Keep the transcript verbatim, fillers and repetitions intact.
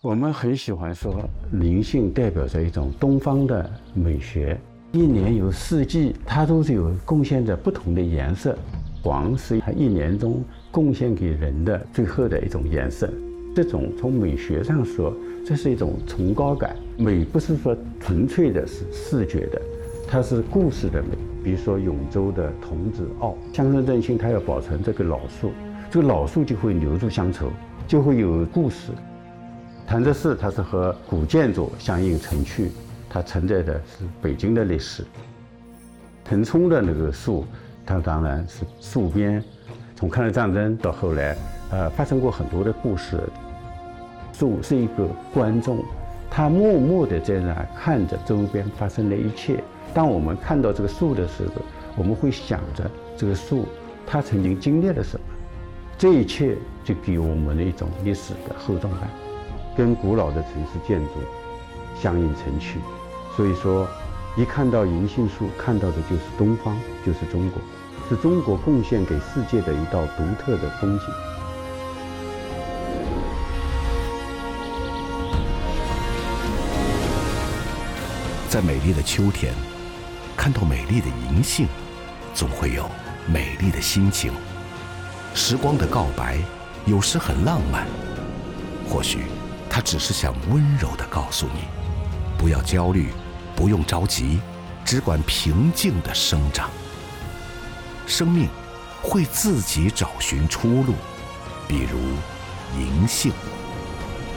我们很喜欢说灵性代表着一种东方的美学，一年有四季，它都是有贡献着不同的颜色。黄是它一年中贡献给人的最后的一种颜色。这种从美学上说，这是一种崇高感。美不是说纯粹的是视觉的，它是故事的美。比如说永州的童子坳，乡村振兴它要保存这个老树，这个老树就会留住乡愁，就会有故事。潭柘寺它是和古建筑相映成趣，它承载的是北京的历史。腾冲的那个树，它当然是戍边，从抗日战争到后来，呃，发生过很多的故事。树是一个观众，他默默地在那看着周边发生的一切。当我们看到这个树的时候，我们会想着这个树它曾经经历了什么，这一切就给我们的一种历史的厚重感，跟古老的城市建筑相映成趣。所以说，一看到银杏树，看到的就是东方，就是中国，是中国贡献给世界的一道独特的风景。 在美丽的秋天，看到美丽的银杏，总会有美丽的心情。时光的告白，有时很浪漫，或许它只是想温柔地告诉你，不要焦虑，不用着急，只管平静地生长。生命会自己找寻出路，比如银杏。